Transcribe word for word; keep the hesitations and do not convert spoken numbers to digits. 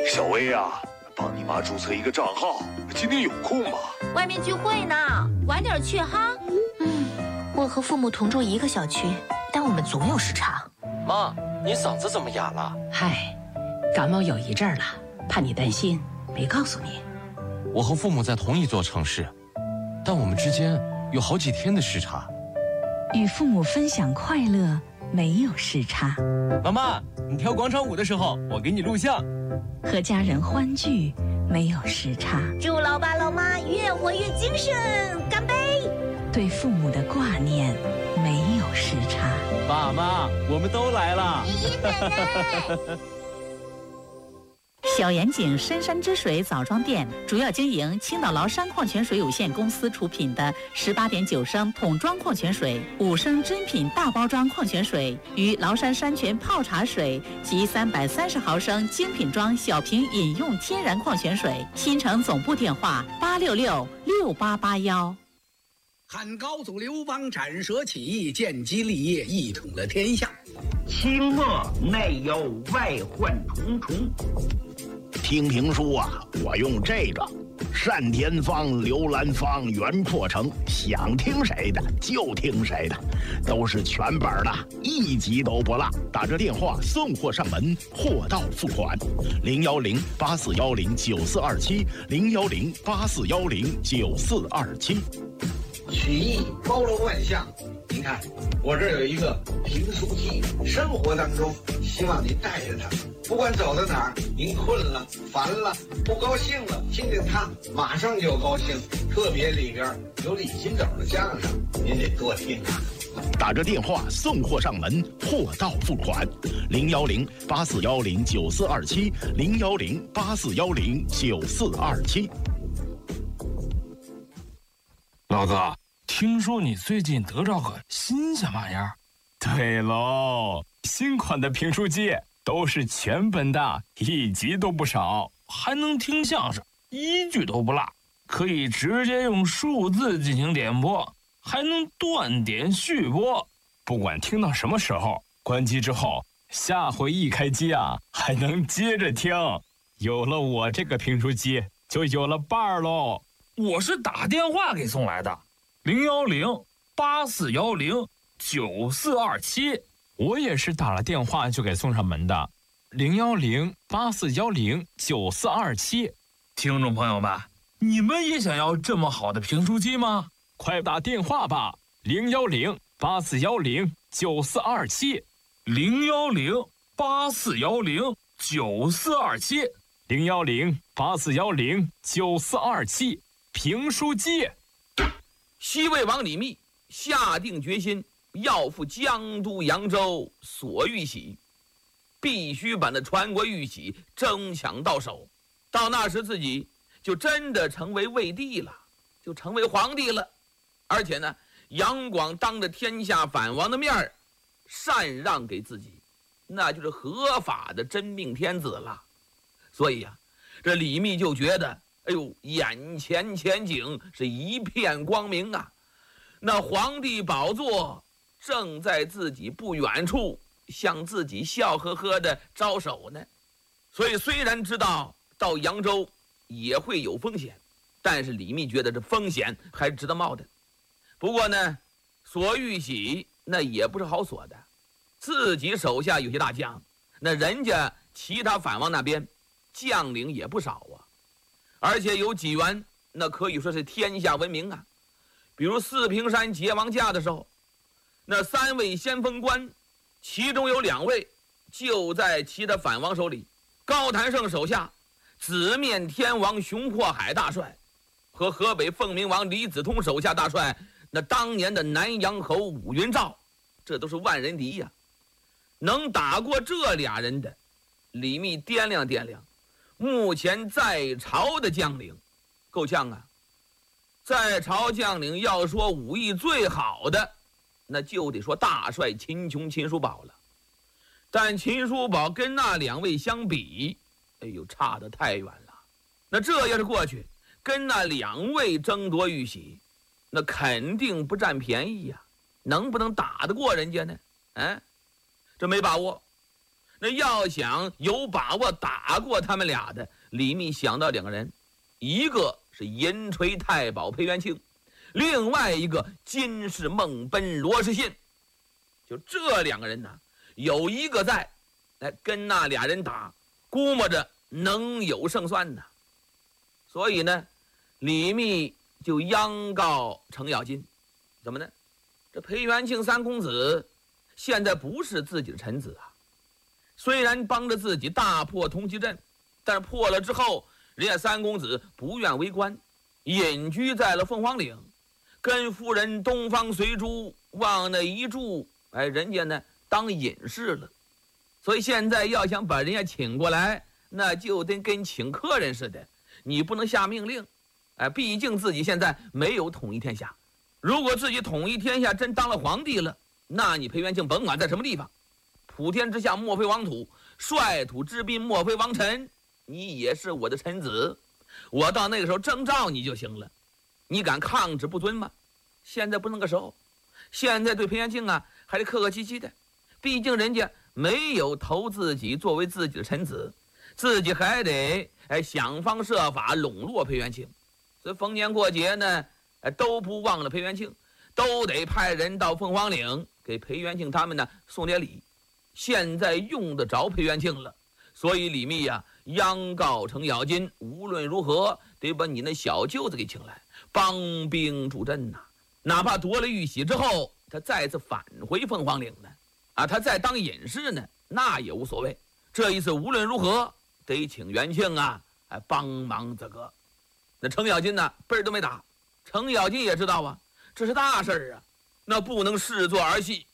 小薇呀，帮你妈注册一个账号，今天有空吗？ 外面聚会呢，晚点去哈。 嗯，我和父母同住一个小区，但我们总有时差。 妈，你嗓子怎么哑了？ 嗨，感冒有一阵儿了，怕你担心，没告诉你。 我和父母在同一座城市，但我们之间有好几天的时差。 与父母分享快乐，没有时差。 妈妈，你跳广场舞的时候，我给你录像。 和家人欢聚，没有时差。 祝老爸老妈越活越精神，干杯！ 对父母的挂念，没有时差。 爸妈，我们都来了。 爷爷奶奶。 小严井深山之水枣庄店主要经营青岛崂山矿泉水有限公司出品的十八点九升桶装矿泉水、五升真品大包装矿泉水与崂山山泉泡茶水及三百三十毫升精品装小瓶饮用天然矿泉水。新城总部电话八六六六八八幺。 汉高祖刘邦斩蛇起义，建基立业，一统了天下。 清末内忧外患重重。 听评书啊，我用这个单田芳、刘兰芳、袁阔成，想听谁的就听谁的，都是全本的，一集都不落。打这电话送货上门，货到付款。零幺零八四幺零九四二七，零幺零八四幺零九四二七。 曲艺包罗万象，您看我这儿有一个评书机，生活当中希望您带着它，不管走到哪儿，您困了、烦了、不高兴了，听听它，马上就高兴。特别里边有李金斗的相声，您得多听啊。 打着电话送货上门，货到付款。零幺零八四幺零九四二七，零幺零八四幺零九四二七。 老哥，听说你最近得着个新鲜玩意儿？ 对喽，新款的评书机都是全本的，一集都不少， 还能听相声，一句都不落，可以直接用数字进行点播，还能断点续播。 不管听到什么时候，关机之后，下回一开机啊，还能接着听。有了我这个评书机，就有了伴儿喽。 我是打电话给送来的，零幺零八四幺零九四二七。 我也是打了电话就给送上门的，零幺零八四幺零九四二七。 听众朋友们，你们也想要这么好的评书机吗？ 快打电话吧，零幺零八四幺零九四二七， 零幺零八四幺零九四二七， 零幺零八四幺零九四二七。评书机。 西魏王李密下定决心要赴江都扬州索玉玺，必须把那传国玉玺争抢到手。到那时自己就真的成为魏帝了，就成为皇帝了。而且呢，杨广当着天下反王的面儿禅让给自己，那就是合法的真命天子了。所以呀、啊，这李密就觉得哎呦，眼前前景是一片光明啊！那皇帝宝座正在自己不远处，向自己笑呵呵的招手呢。所以虽然知道到扬州也会有风险，但是李密觉得这风险还是值得冒的。不过呢，索玉玺那也不是好索的，自己手下有些大将，那人家其他反王那边将领也不少啊。而且有几员那可以说是天下闻名啊，比如四平山劫王架的时候，那三位先锋官，其中有两位就在其他反王手里。高谭胜手下紫面天王熊阔海大帅和河北凤鸣王李子通手下大帅，那当年的南阳侯武云照，这都是万人敌呀、啊。能打过这俩人的，李密掂量掂量，目前在朝的将领够呛啊。在朝将领要说武艺最好的，那就得说大帅秦琼秦叔宝了。但秦叔宝跟那两位相比，哎呦，差得太远了。那这要是过去跟那两位争夺玉玺，那肯定不占便宜呀、啊，能不能打得过人家呢？哎，这没把握。 那要想有把握打过他们俩的，李密想到两个人，一个是银锤太保裴元庆，另外一个金氏孟奔罗士信。就这两个人呢，有一个在，来跟那俩人打，估摸着能有胜算呢。所以呢，李密就央告程咬金，怎么呢？这裴元庆三公子现在不是自己的臣子啊。虽然帮着自己大破通缉阵，但是破了之后，人家三公子不愿为官，隐居在了凤凰岭，跟夫人东方随珠往那一住，哎，人家呢当隐士了。所以现在要想把人家请过来，那就得跟请客人似的，你不能下命令，哎，毕竟自己现在没有统一天下。如果自己统一天下，真当了皇帝了，那你裴元庆甭管在什么地方，普天之下莫非王土，率土之滨莫非王臣，你也是我的臣子，我到那个时候征召你就行了。你敢抗旨不遵吗？现在不那个时候，现在对裴元庆啊还得客客气气的，毕竟人家没有投自己作为自己的臣子，自己还得哎想方设法笼络裴元庆。所以逢年过节呢，哎都不忘了裴元庆，都得派人到凤凰岭给裴元庆他们呢送点礼。现在用得着裴元庆了，所以李密呀、啊、央告程咬金，无论如何得把你那小舅子给请来，帮兵助阵呐、啊。哪怕夺了玉玺之后，他再次返回凤凰岭呢，啊，他再当隐士呢，那也无所谓。这一次无论如何得请元庆啊，哎，帮忙这个。那程咬金呢，辈儿都没打。程咬金也知道啊，这是大事啊，那不能视作儿戏。